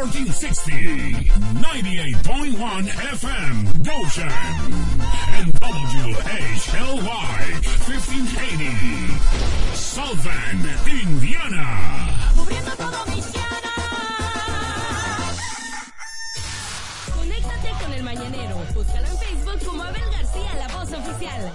1460, 98.1 FM, Goshen, and WHLY, 1580, South Bend, Indiana. Cubriendo todo Michiana. Conéctate con el Mañanero. Búscalo en Facebook como Abel García, la voz oficial.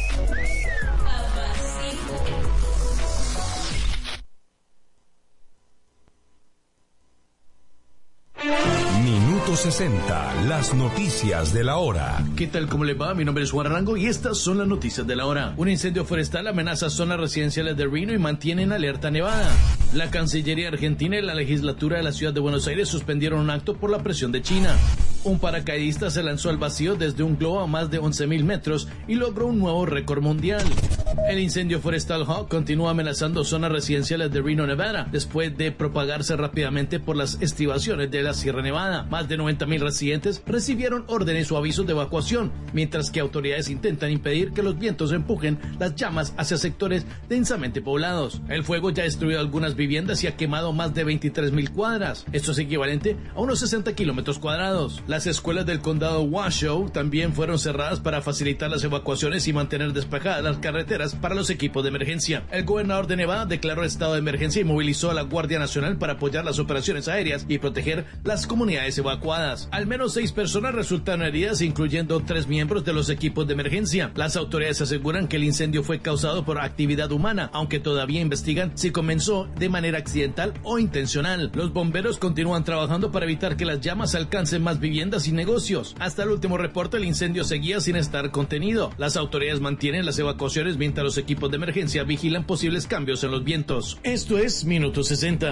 Minuto 60, las noticias de la hora. ¿Qué tal? ¿Cómo le va? Mi nombre es Juan Arango y estas son las noticias de la hora. Un incendio forestal amenaza zonas residenciales de Reno y mantiene en alerta Nevada. La Cancillería Argentina y la legislatura de la ciudad de Buenos Aires suspendieron un acto por la presión de China. Un paracaidista se lanzó al vacío desde un globo a más de 11.000 metros y logró un nuevo récord mundial. El incendio forestal Hawk continúa amenazando zonas residenciales de Reno, Nevada, después de propagarse rápidamente por las estribaciones de la Sierra Nevada. Más de 90.000 residentes recibieron órdenes o avisos de evacuación, mientras que autoridades intentan impedir que los vientos empujen las llamas hacia sectores densamente poblados. El fuego ya ha destruido algunas viviendas y ha quemado más de 23.000 cuadras. Esto es equivalente a unos 60 kilómetros cuadrados. Las escuelas del condado Washoe también fueron cerradas para facilitar las evacuaciones y mantener despejadas las carreteras para los equipos de emergencia. El gobernador de Nevada declaró estado de emergencia y movilizó a la Guardia Nacional para apoyar las operaciones aéreas y proteger las comunidades evacuadas. Al menos 6 personas resultaron heridas, incluyendo 3 miembros de los equipos de emergencia. Las autoridades aseguran que el incendio fue causado por actividad humana, aunque todavía investigan si comenzó de manera accidental o intencional. Los bomberos continúan trabajando para evitar que las llamas alcancen más viviendas y negocios. Hasta el último reporte, el incendio seguía sin estar contenido. Las autoridades mantienen las evacuaciones mientras los equipos de emergencia vigilan posibles cambios en los vientos. Esto es Minuto 60.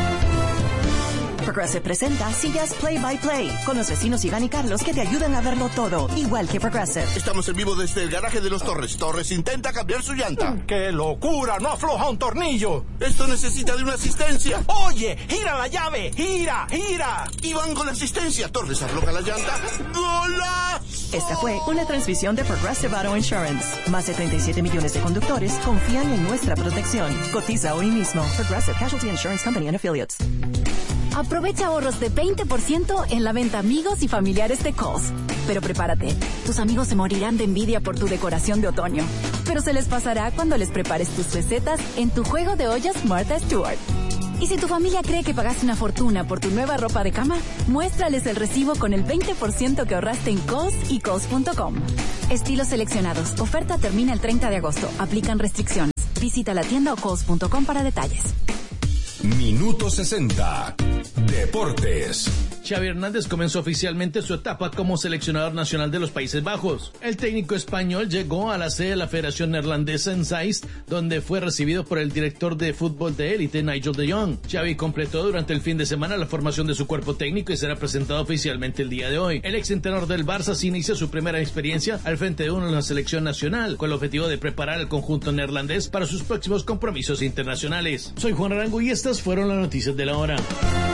Progressive presenta sillas Play by Play con los vecinos Iván y Carlos que te ayudan a verlo todo, igual que Progressive. Estamos en vivo desde el garaje de los Torres. Torres intenta cambiar su llanta. ¡Qué locura! ¡No afloja un tornillo! Esto necesita de una asistencia. ¡Oye! ¡Gira la llave! ¡Gira! ¡Gira! Iván con la asistencia. Torres afloja la llanta. ¡Golazo! Esta fue una transmisión de Progressive Auto Insurance. Más de 37 millones de conductores confían en nuestra protección. Cotiza hoy mismo. Progressive Casualty Insurance Company and Affiliates. Aprovecha ahorros de 20% en la venta amigos y familiares de Kohl's. Pero prepárate, tus amigos se morirán de envidia por tu decoración de otoño. Pero se les pasará cuando les prepares tus recetas en tu juego de ollas Martha Stewart. Y si tu familia cree que pagaste una fortuna por tu nueva ropa de cama, muéstrales el recibo con el 20% que ahorraste en Kohl's y Kohl's.com. Estilos seleccionados. Oferta termina el 30 de agosto. Aplican restricciones. Visita la tienda o Kohl's.com para detalles. Minuto 60. Deportes. Xavi Hernández comenzó oficialmente su etapa como seleccionador nacional de los Países Bajos. El técnico español llegó a la sede de la Federación Neerlandesa en Zeist, donde fue recibido por el director de fútbol de élite, Nigel de Jong. Xavi completó durante el fin de semana la formación de su cuerpo técnico y será presentado oficialmente el día de hoy. El exentrenador del Barça se inicia su primera experiencia al frente de una selección nacional, con el objetivo de preparar al conjunto neerlandés para sus próximos compromisos internacionales. Soy Juan Arango y estas fueron las noticias de la hora.